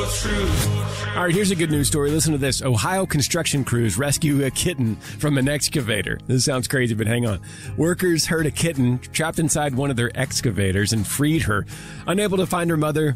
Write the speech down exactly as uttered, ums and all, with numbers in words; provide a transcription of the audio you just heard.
All right, here's a good news story. Listen to this. Ohio construction crews rescue a kitten from an excavator. This sounds crazy, but hang on. Workers heard a kitten trapped inside one of their excavators and freed her. Unable to find her mother,